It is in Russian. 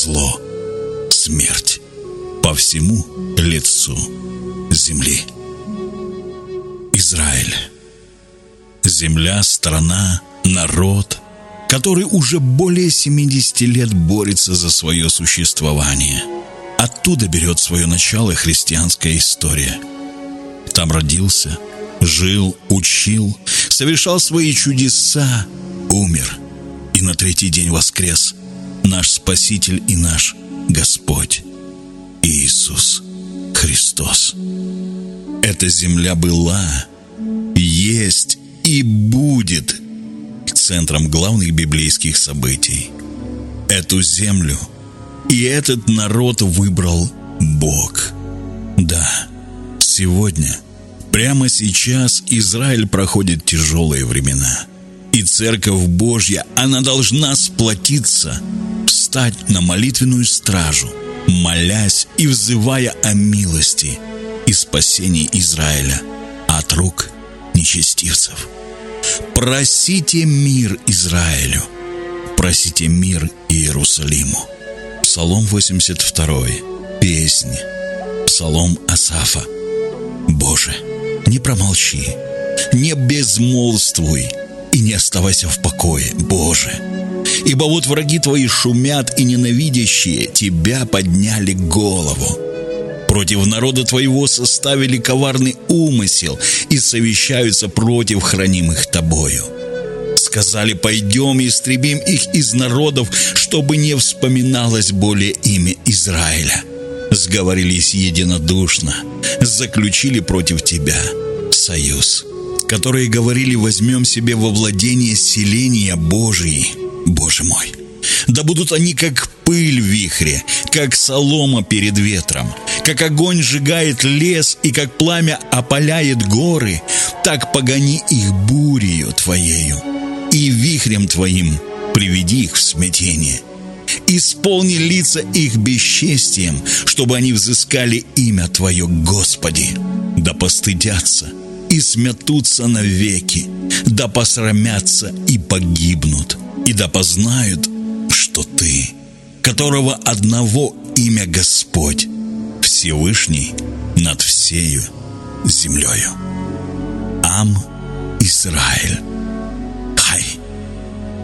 зло, смерть по всему лицу земли. Израиль. Земля, страна, народ, который уже более 70 лет борется за свое существование. Оттуда берет свое начало христианская история. Там родился, жил, учил, совершал свои чудеса, умер и на третий день воскрес наш Спаситель и наш Господь Иисус Христос. Эта земля была, есть и будет центром главных библейских событий. Эту землю и этот народ выбрал Бог. Да, сегодня, прямо сейчас Израиль проходит тяжелые времена. И Церковь Божья, она должна сплотиться, встать на молитвенную стражу, молясь и взывая о милости и спасении Израиля от рук нечестивцев. Просите мир Израилю, просите мир Иерусалиму. Псалом 82, песни, псалом Асафа. Боже, не промолчи, не безмолвствуй и не оставайся в покое, Боже. Ибо вот враги твои шумят, и ненавидящие тебя подняли голову. Против народа твоего составили коварный умысел и совещаются против хранимых тобою. Сказали: пойдем, истребим их из народов, чтобы не вспоминалось более имя Израиля. Сговорились единодушно, заключили против тебя союз, которые говорили: возьмем себе во владение селения Божии. Боже мой, да будут они как пыль в вихре, как солома перед ветром, как огонь сжигает лес и как пламя опаляет горы, так погони их бурею твоею, и вихрем твоим приведи их в смятение. Исполни лица их бесчестием, чтобы они взыскали имя Твое, Господи. Да постыдятся и смятутся навеки, да посрамятся и погибнут, и да познают, что Ты, которого одного имя Господь, Всевышний над всею землею. Ам Израиль.